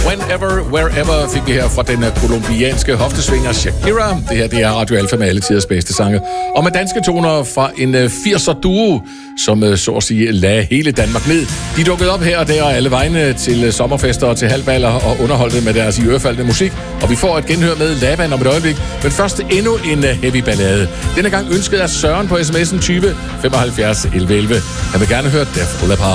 Whenever, Wherever fik vi her fra den kolumbianske hoftesvinger Shakira. Det her, det er Radio Alfa med alle tiders bedste sange. Og med danske toner fra en 80'er duo, som så at sige lagde hele Danmark ned. De dukkede op her og der alle vegne til sommerfester og til halvballer og underholdte med deres iørefaldende musik. Og vi får et genhør med Laban om et øjeblik. Men først endnu en heavy ballade. Denne gang ønsket af Søren på sms'en 20 75 11 11. Jeg vil gerne høre Death Leppard.